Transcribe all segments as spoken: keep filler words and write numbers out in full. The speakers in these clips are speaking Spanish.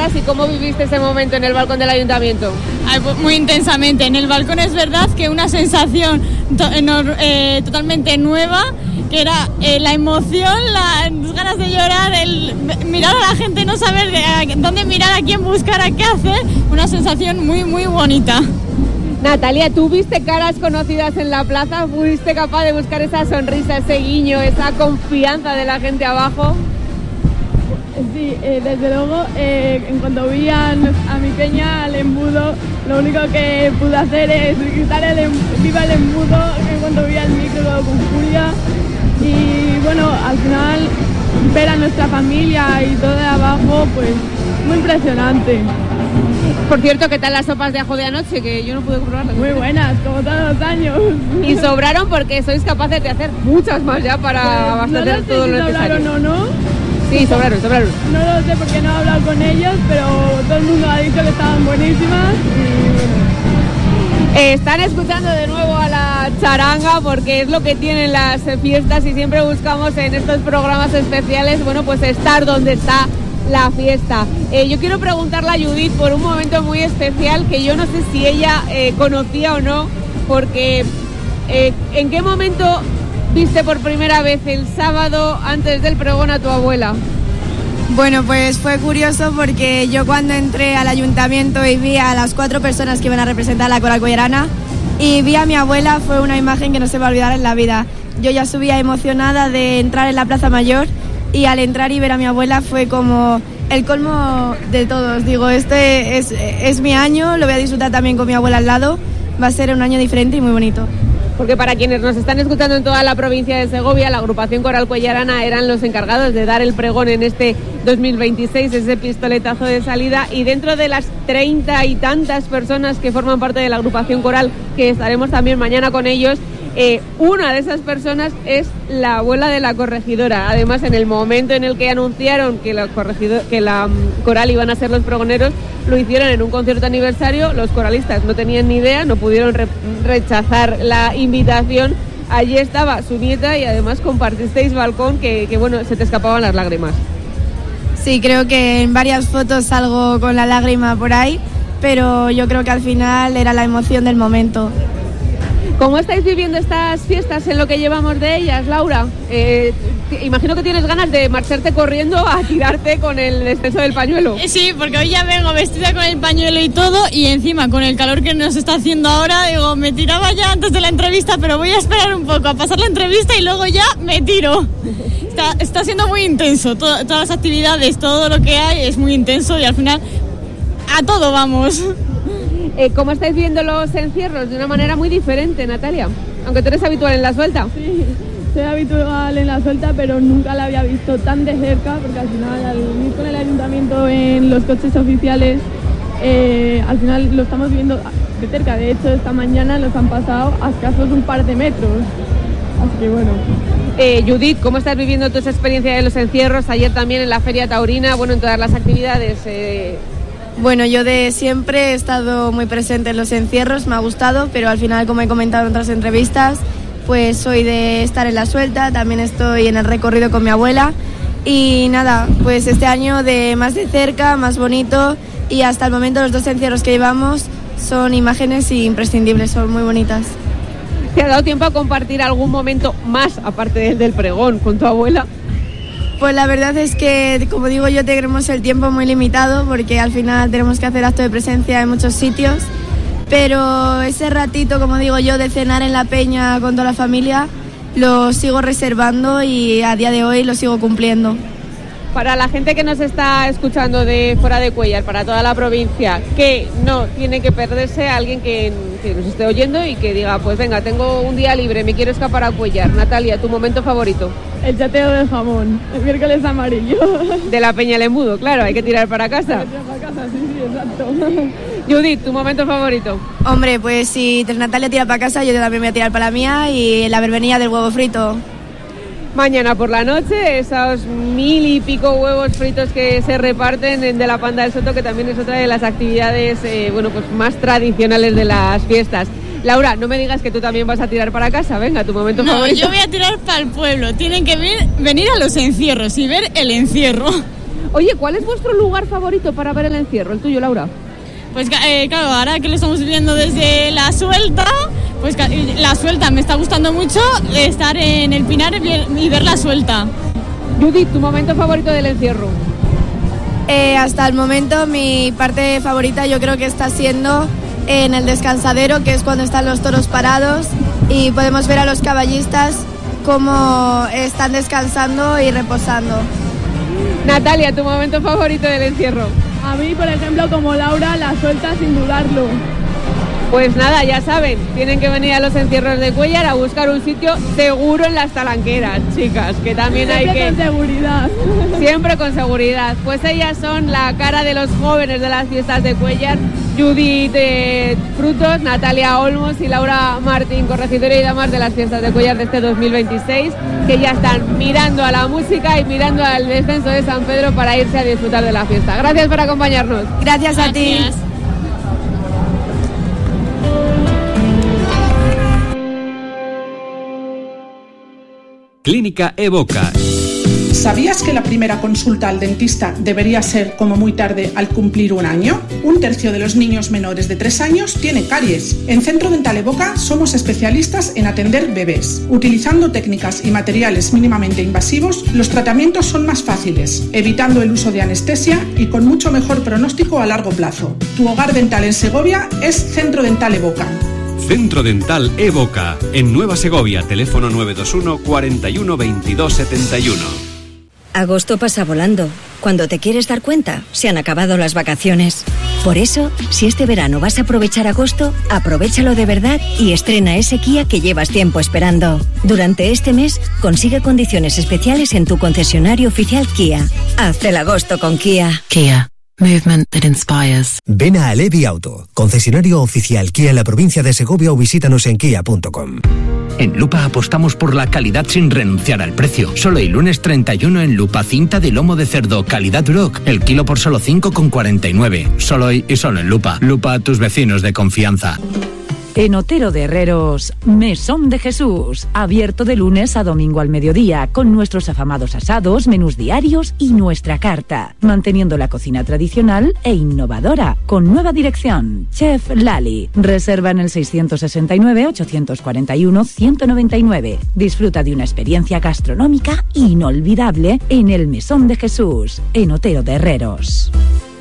fiestas y cómo viviste ese momento en el balcón del ayuntamiento. Ay, pues muy intensamente. En el balcón es verdad que una sensación to- eh, totalmente nueva, que era eh, la emoción, las ganas de llorar, el mirar a la gente, no saber de, a, dónde mirar, a quién buscar, a qué hacer. Una sensación muy, muy bonita. Natalia, ¿tú viste caras conocidas en la plaza? ¿Fuiste capaz de buscar esa sonrisa, ese guiño, esa confianza de la gente abajo? Sí, eh, desde luego, eh, en cuanto vi a, a mi peña, al embudo, lo único que pude hacer es gritar el em, viva el embudo en cuanto vi al micro con furia. Y bueno, al final ver a nuestra familia y todo de abajo, pues muy impresionante. Por cierto, ¿qué tal las sopas de ajo de anoche? Que yo no pude probarlas. Muy buenas, como todos los años. Y sobraron porque sois capaces de hacer muchas más ya para pues, abastecer no sé todo si lo necesario. sobraron o no. Sí, sobraron, sobraron. No lo sé porque no he hablado con ellos, pero todo el mundo ha dicho que estaban buenísimas y bueno. Eh, están escuchando de nuevo a la charanga porque es lo que tienen las fiestas y siempre buscamos en estos programas especiales, bueno, pues estar donde está la fiesta. Eh, yo quiero preguntarle a Judith por un momento muy especial que yo no sé si ella eh, conocía o no, porque eh, ¿en qué momento viste por primera vez el sábado antes del pregón a tu abuela? Bueno, pues fue curioso porque yo cuando entré al ayuntamiento y vi a las cuatro personas que iban a representar a la Coral Cuellarana y vi a mi abuela, fue una imagen que no se va a olvidar en la vida. Yo ya subía emocionada de entrar en la Plaza Mayor y al entrar y ver a mi abuela fue como el colmo de todos. Digo, este es, es mi año, lo voy a disfrutar también con mi abuela al lado, va a ser un año diferente y muy bonito. Porque para quienes nos están escuchando en toda la provincia de Segovia, la agrupación Coral Cuellarana eran los encargados de dar el pregón en este dos mil veintiséis, ese pistoletazo de salida, y dentro de las treinta y tantas personas que forman parte de la agrupación coral, que estaremos también mañana con ellos, eh, una de esas personas es la abuela de la corregidora. Además, en el momento en el que anunciaron que la, corregidor, que la um, coral iban a ser los pregoneros, lo hicieron en un concierto aniversario. Los coralistas no tenían ni idea, no pudieron re- rechazar la invitación. Allí estaba su nieta y además compartisteis balcón que, que bueno, se te escapaban las lágrimas. Sí, creo que en varias fotos salgo con la lágrima por ahí, pero yo creo que al final era la emoción del momento. ¿Cómo estáis viviendo estas fiestas en lo que llevamos de ellas, Laura? Eh, t- imagino que tienes ganas de marcharte corriendo a tirarte con el exceso del pañuelo. Sí, porque hoy ya vengo vestida con el pañuelo y todo, y encima con el calor que nos está haciendo ahora, digo, me tiraba ya antes de la entrevista, pero voy a esperar un poco a pasar la entrevista y luego ya me tiro. Está, está siendo muy intenso, todo, todas las actividades, todo lo que hay es muy intenso y al final a todo vamos. Eh, ¿Cómo estáis viendo los encierros? De una manera muy diferente, Natalia. Aunque tú eres habitual en la suelta. Sí, soy habitual en la suelta, pero nunca la había visto tan de cerca, porque al final, al ir con el ayuntamiento en los coches oficiales, eh, al final lo estamos viendo de cerca. De hecho, esta mañana nos han pasado a escasos un par de metros. Así que bueno. Eh, Judith, ¿cómo estás viviendo tu experiencia de los encierros? Ayer también en la Feria Taurina, bueno, en todas las actividades. Eh... Bueno, yo de siempre he estado muy presente en los encierros, me ha gustado, pero al final, como he comentado en otras entrevistas, pues soy de estar en la suelta, también estoy en el recorrido con mi abuela y nada, pues este año de más de cerca, más bonito, y hasta el momento los dos encierros que llevamos son imágenes imprescindibles, son muy bonitas. ¿Te ha dado tiempo a compartir algún momento más, aparte del del pregón, con tu abuela? Pues la verdad es que, como digo yo, tenemos el tiempo muy limitado porque al final tenemos que hacer acto de presencia en muchos sitios, pero ese ratito, como digo yo, de cenar en la peña con toda la familia, lo sigo reservando y a día de hoy lo sigo cumpliendo. Para la gente que nos está escuchando de fuera de Cuéllar, para toda la provincia, que no tiene que perderse, alguien que, que nos esté oyendo y que diga, pues venga, tengo un día libre, me quiero escapar a Cuéllar. Natalia, ¿tu momento favorito? El chateo del jamón, el miércoles amarillo. De la Peña El Embudo, claro, hay que tirar para casa. Hay que tirar para casa, sí, sí, exacto. Judith, ¿tu momento favorito? Hombre, pues si Natalia tira para casa, yo también voy a tirar para la mía y la verbenilla del huevo frito. Mañana por la noche, esos mil y pico huevos fritos que se reparten en de la Panda del Soto, que también es otra de las actividades eh, bueno, pues más tradicionales de las fiestas. Laura, no me digas que tú también vas a tirar para casa, venga, tu momento no, favorito. Yo voy a tirar para el pueblo, tienen que venir, venir a los encierros y ver el encierro. Oye, ¿cuál es vuestro lugar favorito para ver el encierro? ¿El tuyo, Laura? Pues eh, claro, ahora que lo estamos viviendo desde la suelta, pues la suelta me está gustando mucho, estar en el Pinar y ver la suelta. Judith, ¿tu momento favorito del encierro? Eh, hasta el momento mi parte favorita yo creo que está siendo en el descansadero, que es cuando están los toros parados y podemos ver a los caballistas cómo están descansando y reposando. Natalia, ¿tu momento favorito del encierro? A mí, por ejemplo, como Laura, la suelta sin dudarlo. Pues nada, ya saben, tienen que venir a los encierros de Cuéllar a buscar un sitio seguro en las talanqueras, chicas, que también Siempre hay que... con seguridad. Siempre con seguridad. Pues ellas son la cara de los jóvenes de las fiestas de Cuéllar, Judith eh, Frutos, Natalia Olmos y Laura Martín, corregidora y damas de las fiestas de Cuéllar de este dos mil veintiséis, que ya están mirando a la música y mirando al descenso de San Pedro para irse a disfrutar de la fiesta. Gracias por acompañarnos. Gracias a ti. Gracias. Clínica Evoca. ¿Sabías que la primera consulta al dentista debería ser como muy tarde al cumplir un año? Un tercio de los niños menores de tres años tienen caries. En Centro Dental Evoca somos especialistas en atender bebés. Utilizando técnicas y materiales mínimamente invasivos, los tratamientos son más fáciles, evitando el uso de anestesia y con mucho mejor pronóstico a largo plazo. Tu hogar dental en Segovia es Centro Dental Evoca. Centro Dental Evoca, en Nueva Segovia, teléfono nueve dos uno, cuarenta y uno, veintidós setenta y uno. Agosto pasa volando. Cuando te quieres dar cuenta, se han acabado las vacaciones. Por eso, si este verano vas a aprovechar agosto, aprovéchalo de verdad y estrena ese Kia que llevas tiempo esperando. Durante este mes, consigue condiciones especiales en tu concesionario oficial Kia. Haz el agosto con Kia. Kia. Movement that inspires. Ven a Alevi Auto, concesionario oficial Kia en la provincia de Segovia o visítanos en kia punto com. En Lupa apostamos por la calidad sin renunciar al precio. Solo el lunes treinta y uno en Lupa cinta de lomo de cerdo calidad Duroc, el kilo por solo cinco con cuarenta y nueve. Solo hoy y solo en Lupa. Lupa, tus vecinos de confianza. En Otero de Herreros, Mesón de Jesús, abierto de lunes a domingo al mediodía, con nuestros afamados asados, menús diarios y nuestra carta, manteniendo la cocina tradicional e innovadora, con nueva dirección, Chef Lali. Reserva en el seiscientos sesenta y nueve, ochocientos cuarenta y uno, ciento noventa y nueve. Disfruta de una experiencia gastronómica inolvidable en el Mesón de Jesús, en Otero de Herreros.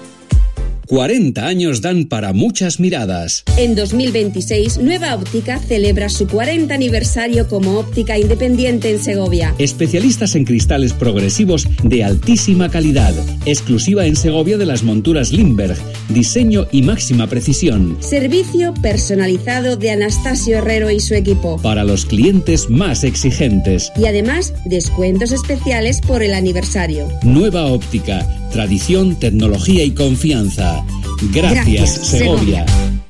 cuarenta años dan para muchas miradas. En dos mil veintiséis, Nueva Óptica celebra su cuarenta aniversario como óptica independiente en Segovia. Especialistas en cristales progresivos de altísima calidad. Exclusiva en Segovia de las monturas Lindbergh. Diseño y máxima precisión. Servicio personalizado de Anastasio Herrero y su equipo. Para los clientes más exigentes. Y además, descuentos especiales por el aniversario. Nueva Óptica. Tradición, tecnología y confianza. Gracias, Gracias Segovia. Segovia.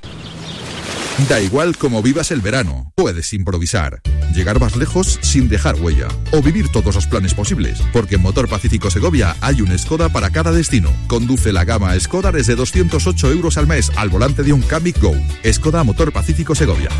Da igual cómo vivas el verano, puedes improvisar, llegar más lejos sin dejar huella o vivir todos los planes posibles, porque en Motor Pacífico Segovia hay un Skoda para cada destino. Conduce la gama Skoda desde doscientos ocho euros al mes al volante de un Kamiq Go. Skoda Motor Pacífico Segovia.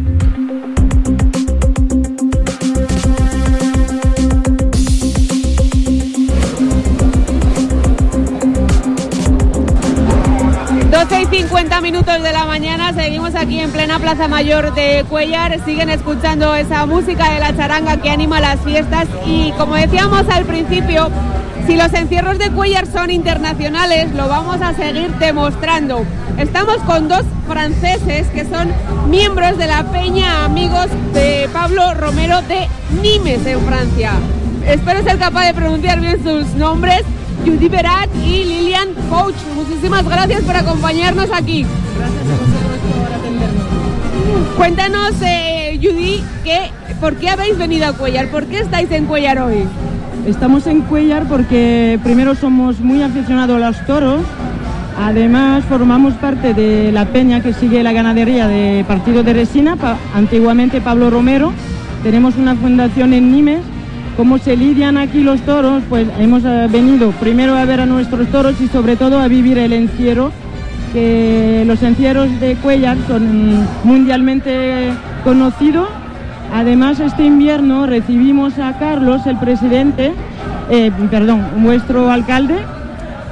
doce y cincuenta minutos de la mañana, seguimos aquí en plena Plaza Mayor de Cuéllar, siguen escuchando esa música de la charanga que anima las fiestas y como decíamos al principio, si los encierros de Cuéllar son internacionales, lo vamos a seguir demostrando. Estamos con dos franceses que son miembros de la Peña Amigos de Pablo Romero de Nimes en Francia. Espero ser capaz de pronunciar bien sus nombres. Judy Berat y Lilian Pouch, muchísimas gracias por acompañarnos aquí. Gracias a vosotros por atendernos. Cuéntanos, eh, Judy, que, ¿por qué habéis venido a Cuéllar? ¿Por qué estáis en Cuéllar hoy? Estamos en Cuéllar porque primero somos muy aficionados a los toros, además formamos parte de la peña que sigue la ganadería de Partido de Resina, pa, antiguamente Pablo Romero. Tenemos una fundación en Nimes. Cómo se lidian aquí los toros, pues hemos venido primero a ver a nuestros toros y sobre todo a vivir el encierro, que los encierros de Cuéllar son mundialmente conocidos. Además, este invierno recibimos a Carlos, el presidente, eh, perdón, vuestro alcalde,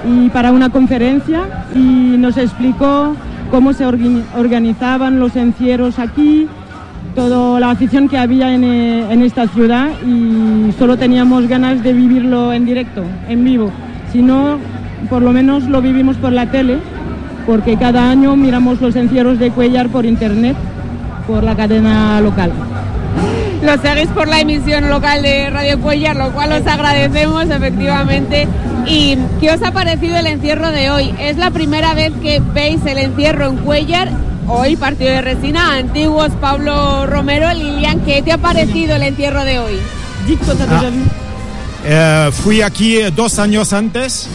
y para una conferencia y nos explicó cómo se organizaban los encierros aquí, toda la afición que había en, en esta ciudad, y solo teníamos ganas de vivirlo en directo, en vivo. Si no, por lo menos lo vivimos por la tele, porque cada año miramos los encierros de Cuéllar por internet, por la cadena local. Lo seguís por la emisión local de Radio Cuéllar, lo cual os agradecemos efectivamente. ¿Y qué os ha parecido el encierro de hoy? ¿Es la primera vez que veis el encierro en Cuéllar? Hoy, partido de Resina, antiguos, Pablo Romero. Lilian, ¿qué te ha parecido el encierro de hoy? Ah, eh, fui aquí dos años antes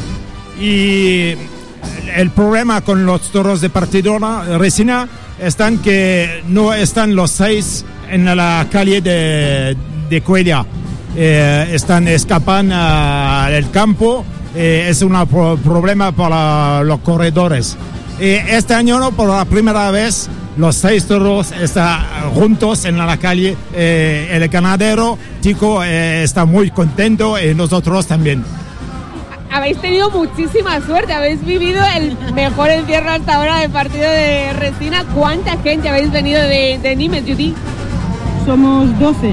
y el problema con los toros de partido de Resina están que no están los seis en la calle de, de Cuéllar. Eh, están escapan al campo. Eh, es un pro- problema para los corredores. Eh, este año, no, por la primera vez, los seis toros están juntos en la calle. Eh, el ganadero, Tico, eh, está muy contento y nosotros también. Habéis tenido muchísima suerte, habéis vivido el mejor encierro hasta ahora del partido de Resina. ¿Cuánta gente habéis venido de, de Nimes, Judy? Somos doce.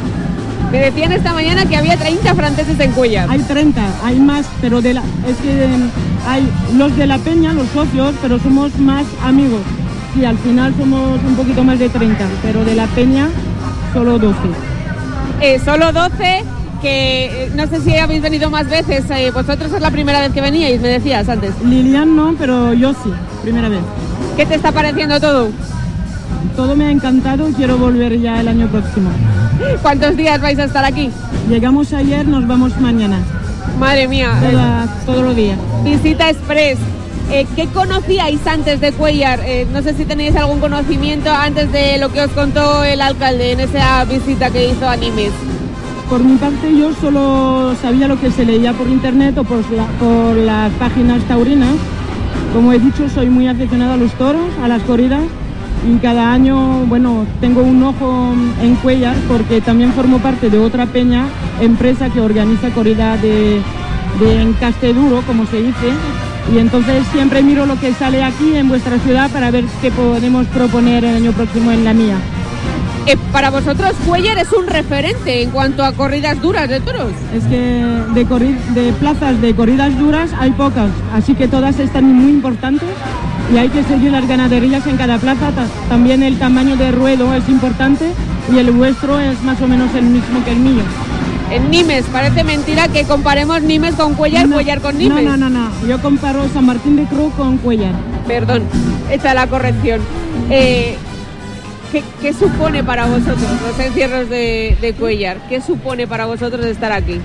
Me decían esta mañana que había treinta franceses en Cuéllar. Hay treinta, hay más, pero de la, es que hay los de la peña, los socios, pero somos más amigos. Sí, al final somos un poquito más de treinta, pero de la peña solo doce. Eh, solo doce, que eh, no sé si habéis venido más veces. Eh, vosotros es la primera vez que veníais, me decías antes. Lilian no, pero yo sí, primera vez. ¿Qué te está pareciendo todo? Todo me ha encantado y quiero volver ya el año próximo. ¿Cuántos días vais a estar aquí? Llegamos ayer, nos vamos mañana. Madre mía. Toda, todos los días. Visita express. Eh, ¿Qué conocíais antes de Cuéllar? Eh, no sé si tenéis algún conocimiento antes de lo que os contó el alcalde en esa visita que hizo a Nimes. Por mi parte, yo solo sabía lo que se leía por internet o por, la, por las páginas taurinas. Como he dicho, soy muy aficionada a los toros, a las corridas. Y cada año, bueno, tengo un ojo en Cuéllar porque también formo parte de otra peña, empresa que organiza corrida de, de encaste duro, como se dice. Y entonces siempre miro lo que sale aquí en vuestra ciudad para ver qué podemos proponer el año próximo en la mía. Eh, para vosotros Cuéllar es un referente en cuanto a corridas duras de toros. Es que de, corri- de plazas de corridas duras hay pocas, así que todas están muy importantes. Y hay que seguir las ganaderías en cada plaza. También el tamaño de ruedo es importante y el vuestro es más o menos el mismo que el mío. En Nimes, parece mentira que comparemos Nimes con Cuéllar, no, Cuéllar con Nimes. No, no, no, no, yo comparo San Martín de Cruz con Cuéllar. Perdón, hecha la corrección. Eh, ¿qué, ¿Qué supone para vosotros los encierros de, de Cuéllar? ¿Qué supone para vosotros estar aquí?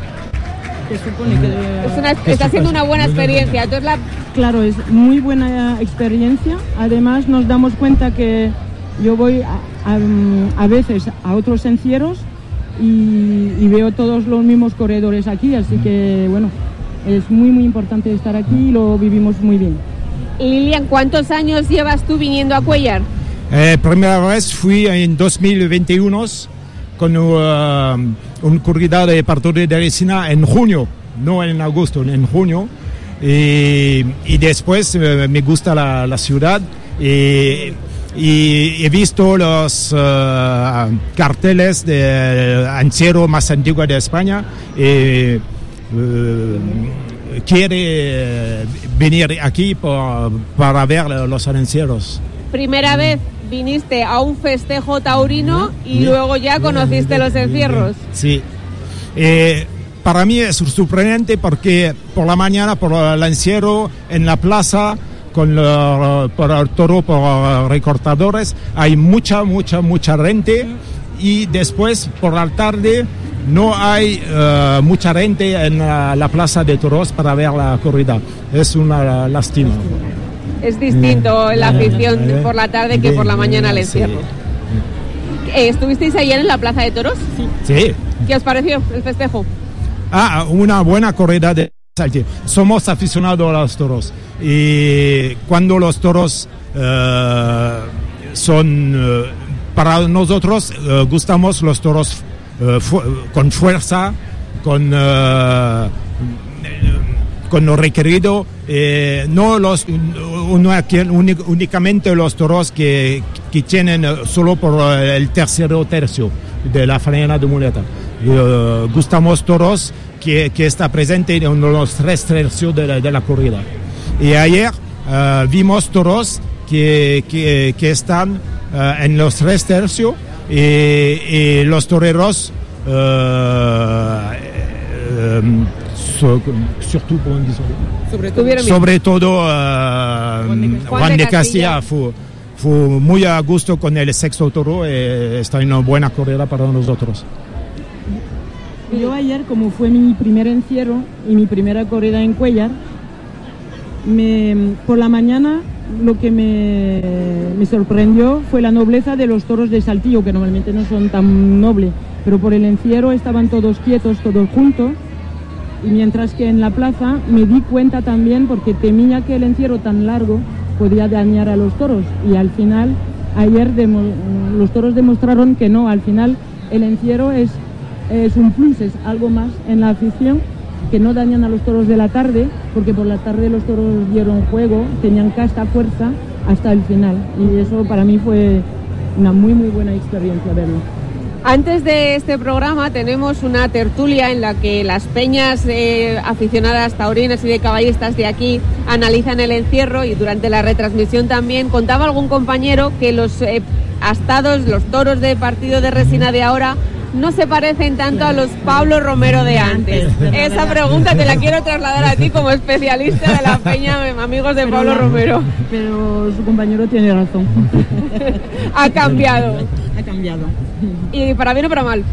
Que supone que es una, está siendo una buena experiencia. Entonces la... Claro, es muy buena experiencia. Además nos damos cuenta que yo voy a, a, a veces a otros encierros y, y veo todos los mismos corredores aquí, así que bueno, es muy muy importante estar aquí y lo vivimos muy bien. Lilian, ¿cuántos años llevas tú viniendo a Cuéllar? Eh, primera vez fui en dos mil veintiuno con uh, un corrida de partido de Resina en junio, no en agosto, en junio. Y, y después eh, me gusta la, la ciudad y, y he visto los uh, carteles del encierro más antiguo de España y uh, quiere venir aquí por, para ver los encierros. Primera vez viniste a un festejo taurino y luego ya conociste los encierros. Sí. Eh, Para mí es sorprendente porque por la mañana, por el encierro en la plaza, con el, por el toro, por recortadores, hay mucha, mucha, mucha gente. Y después, por la tarde, no hay uh, mucha gente en la, la plaza de toros para ver la corrida. Es una lástima. Es distinto la afición por la tarde que por la mañana al encierro. Eh, ¿Estuvisteis ayer en la plaza de toros? Sí. ¿Qué os pareció el festejo? Ah, una buena corrida de salto. Somos aficionados a los toros y cuando los toros uh, son uh, para nosotros uh, gustamos los toros uh, fu- con fuerza, con uh, con lo requerido, eh, no los únicamente los toros que, que tienen solo por el tercer tercio de la faena de muleta. Eh, gustamos toros que, que está presente en los tres tercios de la, de la corrida. Y ayer uh, vimos toros que, que, que están uh, en los tres tercios y, y los toreros uh, um, so, surtout, sobre todo, sobre todo uh, Juan, Juan de Castilla fue, fue muy a gusto con el sexto toro y está en una buena corrida para nosotros. Yo ayer, como fue mi primer encierro y mi primera corrida en Cuéllar, me, por la mañana lo que me, me sorprendió fue la nobleza de los toros de Saltillo, que normalmente no son tan nobles, pero por el encierro estaban todos quietos, todos juntos, y mientras que en la plaza me di cuenta también, porque temía que el encierro tan largo podía dañar a los toros, y al final, ayer demo, los toros demostraron que no, al final el encierro es, es un plus, es algo más en la afición, que no dañan a los toros de la tarde, porque por la tarde los toros dieron juego, tenían casta, fuerza, hasta el final. Y eso para mí fue una muy, muy buena experiencia verlo. Antes de este programa tenemos una tertulia en la que las peñas eh, aficionadas taurinas y de caballistas de aquí analizan el encierro, y durante la retransmisión también contaba algún compañero que los eh, astados, los toros de partido de Resina de ahora no se parecen tanto a los Pablo Romero de antes. Esa pregunta te la quiero trasladar a ti como especialista de la peña, amigos de Pablo Romero. Pero su compañero tiene razón. Ha cambiado. Ha cambiado. ¿Y para bien o para mal?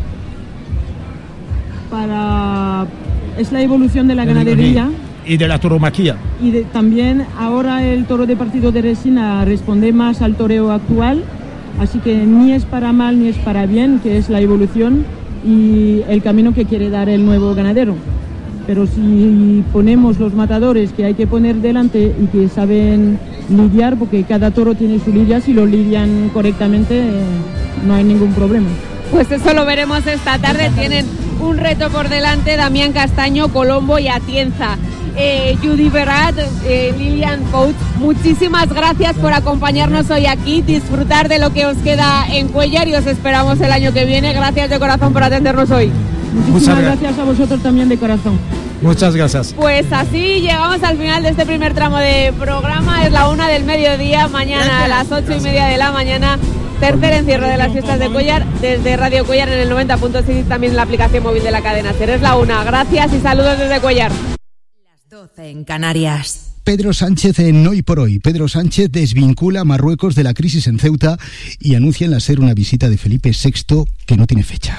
Para... Es la evolución de la ganadería. Y de la tauromaquia. Y de, también ahora el toro de partido de Resina responde más al toreo actual. Así que ni es para mal ni es para bien, que es la evolución y el camino que quiere dar el nuevo ganadero. Pero si ponemos los matadores que hay que poner delante y que saben lidiar, porque cada toro tiene su lidia, si lo lidian correctamente eh, no hay ningún problema. Pues eso lo veremos esta tarde. Tienen un reto por delante: Damián Castaño, Colombo y Atienza. Eh, Judy Berrat, eh, Lilian Pouch, muchísimas gracias por acompañarnos hoy aquí, disfrutar de lo que os queda en Cuéllar, y os esperamos el año que viene. Gracias de corazón por atendernos hoy. Muchísimas gracias a vosotros también de corazón. Muchas gracias. Pues así llegamos al final de este primer tramo de programa. Es la una del mediodía, mañana a las ocho y media de la mañana, tercer encierro de las fiestas de Cuéllar desde Radio Cuéllar en el noventa punto seis, también en la aplicación móvil de la cadena SER. Es la una, gracias y saludos desde Cuéllar. doce en Canarias. Pedro Sánchez en Hoy por Hoy. Pedro Sánchez desvincula a Marruecos de la crisis en Ceuta y anuncia en la SER una visita de Felipe sexto que no tiene fecha.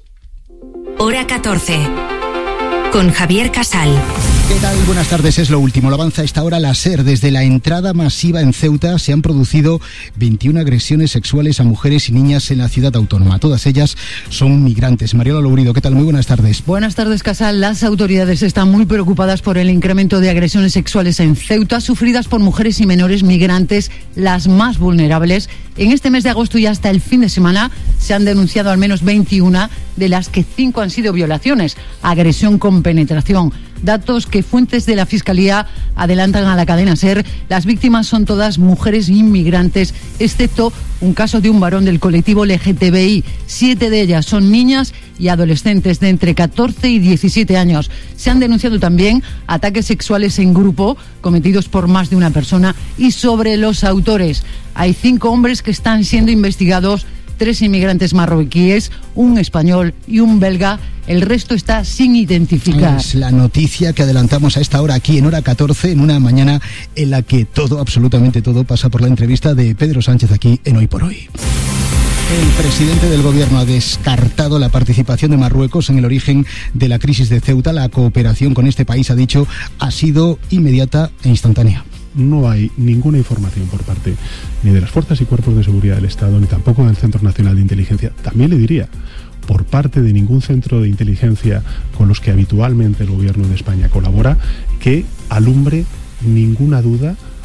Hora catorce. Con Javier Casal. ¿Qué tal? Buenas tardes, es lo último. Lo avanza a esta hora la SER. Desde la entrada masiva en Ceuta se han producido veintiuna agresiones sexuales a mujeres y niñas en la ciudad autónoma. Todas ellas son migrantes. Mariola Lourido, ¿qué tal? Muy buenas tardes. Buenas tardes, Casal. Las autoridades están muy preocupadas por el incremento de agresiones sexuales en Ceuta, sufridas por mujeres y menores migrantes, las más vulnerables. En este mes de agosto y hasta el fin de semana se han denunciado al menos veintiuna, de las que cinco han sido violaciones, agresión con penetración. Datos que fuentes de la Fiscalía adelantan a la cadena SER. Las víctimas son todas mujeres inmigrantes, excepto un caso de un varón del colectivo L G T B I. Siete de ellas son niñas y adolescentes de entre catorce y diecisiete años. Se han denunciado también ataques sexuales en grupo cometidos por más de una persona. Y sobre los autores, hay cinco hombres que están siendo investigados, tres inmigrantes marroquíes, un español y un belga. El resto está sin identificar. Es la noticia que adelantamos a esta hora aquí en Hora catorce, en una mañana en la que todo, absolutamente todo, pasa por la entrevista de Pedro Sánchez aquí en Hoy por Hoy. El presidente del gobierno ha descartado la participación de Marruecos en el origen de la crisis de Ceuta. La cooperación con este país, ha dicho, ha sido inmediata e instantánea. No hay ninguna información por parte ni de las fuerzas y cuerpos de seguridad del Estado, ni tampoco del Centro Nacional de Inteligencia. También le diría, por parte de ningún centro de inteligencia con los que habitualmente el gobierno de España colabora, que alumbre ninguna duda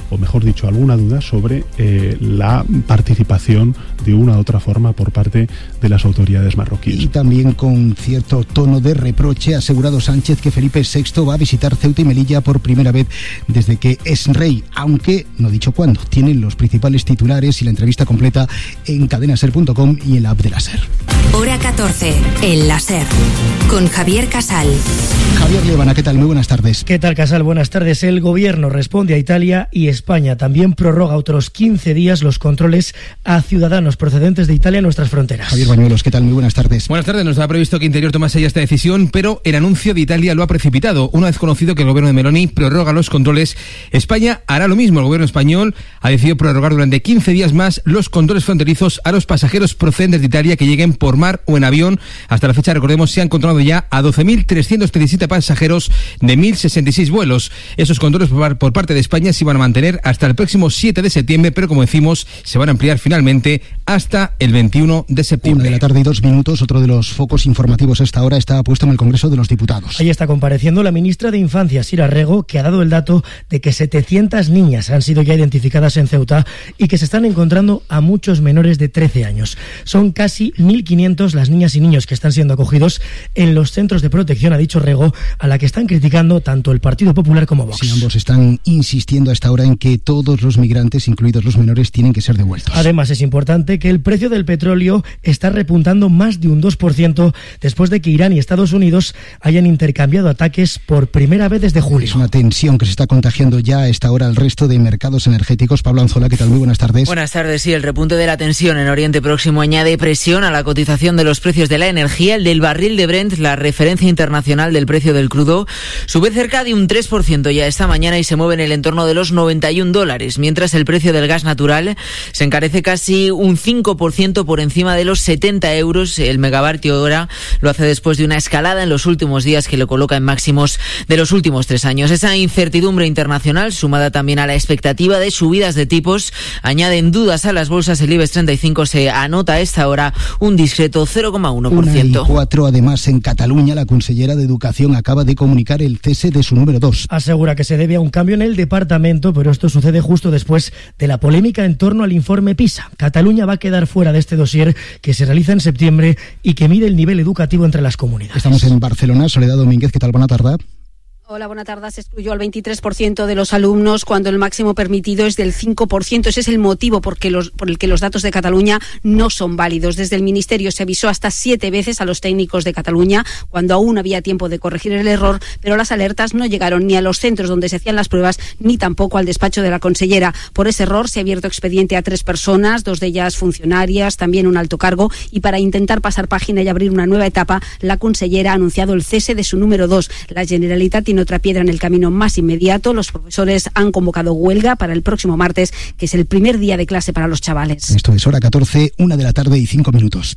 o mejor dicho, alguna duda sobre eh, la participación de una u otra forma por parte de las autoridades marroquíes. Y también con cierto tono de reproche ha asegurado Sánchez que Felipe sexto va a visitar Ceuta y Melilla por primera vez desde que es rey, aunque no ha dicho cuándo. Tienen los principales titulares y la entrevista completa en cadenaser punto com y en la app de la SER. Hora catorce, en la SER, con Javier Casal. Javier Liébana, ¿qué tal? Muy buenas tardes. ¿Qué tal, Casal? Buenas tardes. El Gobierno responde a Italia y España también prorroga otros quince días los controles a ciudadanos procedentes de Italia en nuestras fronteras. Javier Bañuelos, ¿qué tal? Muy buenas tardes. Buenas tardes. Nos estaba previsto que Interior tomase ya esta decisión, pero el anuncio de Italia lo ha precipitado. Una vez conocido que el Gobierno de Meloni prorroga los controles, España hará lo mismo. El Gobierno español ha decidido prorrogar durante quince días más los controles fronterizos a los pasajeros procedentes de Italia que lleguen por mar o en avión. Hasta la fecha, recordemos, se han controlado ya a doce mil trescientos treinta y siete pasajeros de mil sesenta y seis vuelos. Esos controles por, por parte de España se van a mantener hasta el próximo siete de septiembre, pero como decimos, se van a ampliar finalmente hasta el veintiuno de septiembre. Una de la tarde y dos minutos. Otro de los focos informativos a esta hora está puesto en el Congreso de los Diputados. Ahí está compareciendo la ministra de Infancia, Sira Rego, que ha dado el dato de que setecientas niñas han sido ya identificadas en Ceuta y que se están encontrando a muchos menores de trece años. Son casi mil quinientos las niñas y niños que están siendo acogidos en los centros de protección, ha dicho Rego, a la que están criticando tanto el Partido Popular como Vox. Sí, ambos están insistiendo a esta hora en que todos los migrantes, incluidos los menores, tienen que ser devueltos. Además, es importante que el precio del petróleo está repuntando más de un dos por ciento después de que Irán y Estados Unidos hayan intercambiado ataques por primera vez desde julio. Es una tensión que se está contagiando ya a esta hora al resto de mercados energéticos. Pablo Anzola, ¿qué tal? Muy buenas tardes. Buenas tardes. Sí, el repunte de la tensión en Oriente Próximo añade presión a la cotización de los precios de la energía. El del barril de Brent, la referencia internacional del precio del crudo, sube cerca de un tres por ciento ya esta mañana y se mueve en el entorno de los noventa y un dólares, mientras el precio del gas natural se encarece casi un cinco por ciento por encima de los setenta euros el megavatio hora. Lo hace después de una escalada en los últimos días que lo coloca en máximos de los últimos tres años. Esa incertidumbre internacional, sumada también a la expectativa de subidas de tipos, añaden dudas a las bolsas. El IBEX treinta y cinco se anota a esta hora un discreto cero coma uno por ciento. Una y cuatro, además, en Cataluña, la consellera de Educación acaba de comunicar el cese de su número dos. Asegura que se debe a un cambio en el departamento, pero esto sucede justo después de la polémica en torno al informe PISA. Cataluña va a quedar fuera de este dossier que se realiza en septiembre y que mide el nivel educativo entre las comunidades. Estamos en Barcelona. Soledad Domínguez, ¿qué tal? Buena tarde. Hola, buena tarde. Se excluyó al veintitrés por ciento de los alumnos cuando el máximo permitido es del cinco por ciento. Ese es el motivo por, que los, por el que los datos de Cataluña no son válidos. Desde el Ministerio se avisó hasta siete veces a los técnicos de Cataluña cuando aún había tiempo de corregir el error, pero las alertas no llegaron ni a los centros donde se hacían las pruebas ni tampoco al despacho de la consellera. Por ese error se ha abierto expediente a tres personas, dos de ellas funcionarias, también un alto cargo, y para intentar pasar página y abrir una nueva etapa, la consellera ha anunciado el cese de su número dos. La Generalitat tiene otra piedra en el camino más inmediato. Los profesores han convocado huelga para el próximo martes, que es el primer día de clase para los chavales. Esto es Hora catorce, una de la tarde y cinco minutos.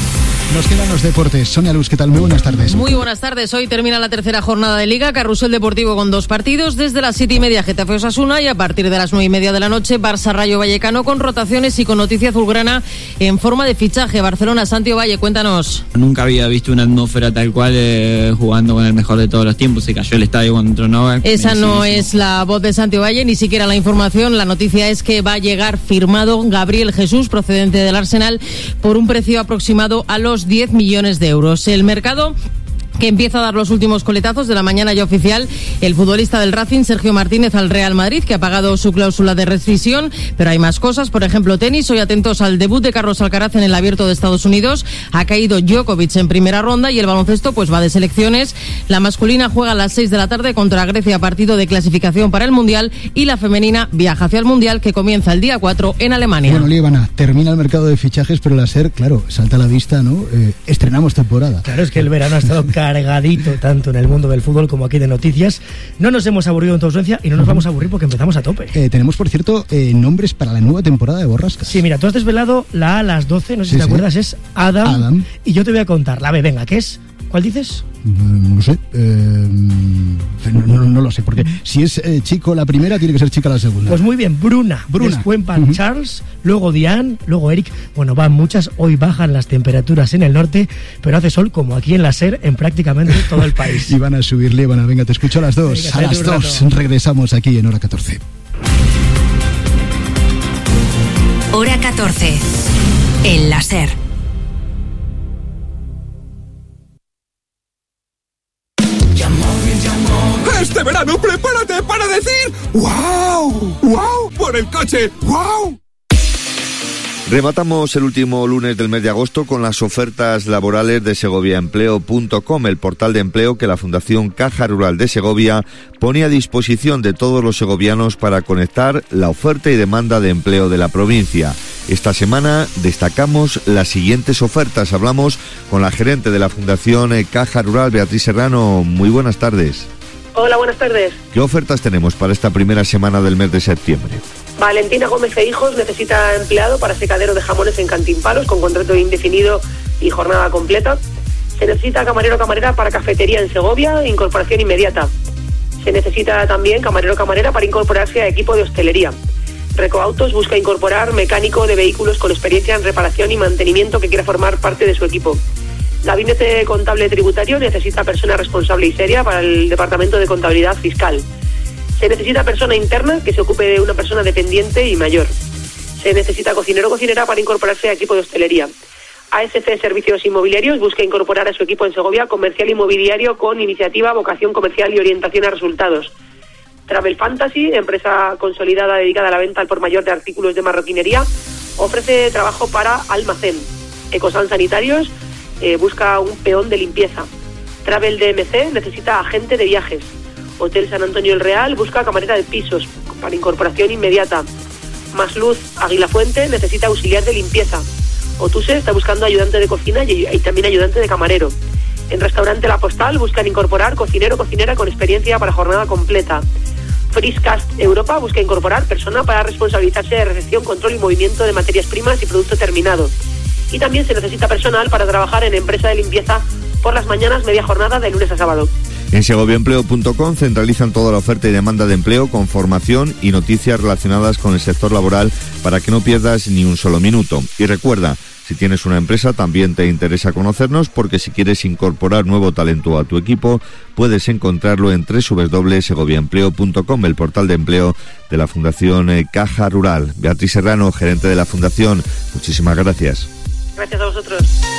Nos quedan los deportes. Sonia Luz, ¿qué tal? Muy buenas tardes. Muy buenas tardes. Hoy termina la tercera jornada de Liga. Carrusel Deportivo con dos partidos. Desde las siete y media, Getafe Osasuna, y a partir de las nueve y media de la noche, Barça Rayo Vallecano, con rotaciones y con noticia azulgrana en forma de fichaje. Barcelona, Santi Valle, cuéntanos. Nunca había visto una atmósfera tal cual eh, jugando con el mejor de todos los tiempos. Se cayó el estadio cuando entró Novak. Esa no es la voz de Santi Valle, ni siquiera la información. La noticia es que va a llegar firmado Gabriel Jesús, procedente del Arsenal, por un precio aproximado a los diez millones de euros. El mercado que empieza a dar los últimos coletazos de la mañana ya oficial. El futbolista del Racing, Sergio Martínez, al Real Madrid, que ha pagado su cláusula de rescisión, pero hay más cosas, por ejemplo tenis. Hoy atentos al debut de Carlos Alcaraz en el Abierto de Estados Unidos. Ha caído Djokovic en primera ronda, y el baloncesto pues va de selecciones. La masculina juega a las seis de la tarde contra Grecia, partido de clasificación para el Mundial, y la femenina viaja hacia el Mundial, que comienza el día cuatro en Alemania. Bueno, Líbana, termina el mercado de fichajes, pero la SER, claro, salta a la vista, ¿no? Eh, estrenamos temporada. Claro, es que el verano ha estado cargadito tanto en el mundo del fútbol como aquí de noticias. No nos hemos aburrido en tu ausencia y no nos vamos a aburrir porque empezamos a tope. Eh, tenemos, por cierto, eh, nombres para la nueva temporada de Borrascas. Sí, mira, tú has desvelado la A a las doce, no sé sí, si te sí. acuerdas, es Adam, Adam. Y yo te voy a contar la B, venga, ¿qué es? ¿Cuál dices? No lo sé. Eh, no, no, no lo sé, porque si es eh, chico la primera, tiene que ser chica la segunda. Pues muy bien, Bruna. Bruna. Después van uh-huh. Charles, luego Diane, luego Eric. Bueno, van muchas. Hoy bajan las temperaturas en el norte, pero hace sol como aquí en la SER, en prácticamente todo el país. Y van a subir, Líbana. Venga, te escucho a las dos. Venga, a las dos rato. Regresamos aquí en Hora catorce. Hora catorce. En la SER. Este verano prepárate para decir ¡wow! ¡Wow! Por el coche ¡wow! Rematamos el último lunes del mes de agosto con las ofertas laborales de segovia empleo punto com, el portal de empleo que la Fundación Caja Rural de Segovia pone a disposición de todos los segovianos para conectar la oferta y demanda de empleo de la provincia. Esta semana destacamos las siguientes ofertas. Hablamos con la gerente de la Fundación Caja Rural, Beatriz Serrano. Muy buenas tardes. Hola, buenas tardes. ¿Qué ofertas tenemos para esta primera semana del mes de septiembre? Valentina Gómez e Hijos necesita empleado para secadero de jamones en Cantimpalos con contrato indefinido y jornada completa. Se necesita camarero o camarera para cafetería en Segovia, incorporación inmediata. Se necesita también camarero o camarera para incorporarse a equipo de hostelería. Recoautos busca incorporar mecánico de vehículos con experiencia en reparación y mantenimiento que quiera formar parte de su equipo. Gabinete Contable Tributario necesita persona responsable y seria para el Departamento de Contabilidad Fiscal. Se necesita persona interna que se ocupe de una persona dependiente y mayor. Se necesita cocinero o cocinera para incorporarse a equipo de hostelería. A S C Servicios Inmobiliarios busca incorporar a su equipo en Segovia comercial inmobiliario con iniciativa, vocación comercial y orientación a resultados. Travel Fantasy, empresa consolidada dedicada a la venta al por mayor de artículos de marroquinería, ofrece trabajo para almacén. Ecosan Sanitarios eh, busca un peón de limpieza. Travel D M C necesita agente de viajes. Hotel San Antonio el Real busca camarera de pisos para incorporación inmediata. Más Luz Aguilafuente necesita auxiliar de limpieza. Otuse está buscando ayudante de cocina y, y también ayudante de camarero. En Restaurante La Postal buscan incorporar cocinero o cocinera con experiencia para jornada completa. Friscast Europa busca incorporar persona para responsabilizarse de recepción, control y movimiento de materias primas y producto terminado. Y también se necesita personal para trabajar en empresa de limpieza por las mañanas, media jornada de lunes a sábado. En segovia empleo punto com centralizan toda la oferta y demanda de empleo con formación y noticias relacionadas con el sector laboral para que no pierdas ni un solo minuto. Y recuerda, si tienes una empresa también te interesa conocernos, porque si quieres incorporar nuevo talento a tu equipo puedes encontrarlo en doble u doble u doble u punto segovia empleo punto com, el portal de empleo de la Fundación Caja Rural. Beatriz Serrano, gerente de la Fundación, muchísimas gracias. Gracias a vosotros.